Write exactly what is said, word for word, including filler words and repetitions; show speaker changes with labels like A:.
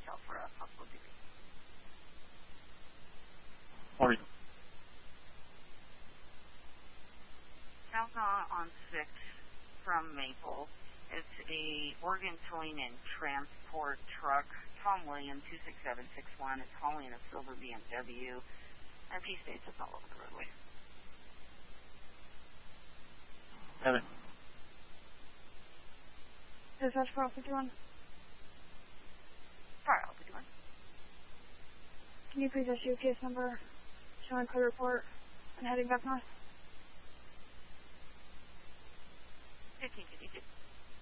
A: detail for a possible duty.
B: Morning.
A: Southbound on six from Maple. It's a organ towing and transport truck. Tom Williams, two six seven six one. It's hauling a silver B M W. M P states it's all over the roadway.
B: Seven.
C: Dispatch four fifty-one.
A: Sorry, I'll be doing.
C: Can you please issue case number, showing code report, and heading back north?
A: fifteen fifty-two.